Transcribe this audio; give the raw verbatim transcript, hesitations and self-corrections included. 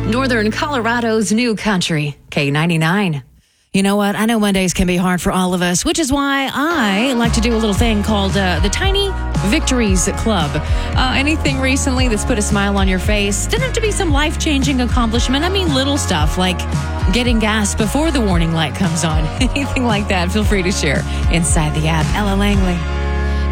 Northern Colorado's new country, K ninety-nine. You know what? I know Mondays can be hard for all of us, which is why I like to do a little thing called uh, the Tiny Victories Club. Uh, anything recently that's put a smile on your face? Doesn't have to be some life-changing accomplishment. I mean, little stuff like getting gas before the warning light comes on. Anything like that, feel free to share inside the app. Ella Langley.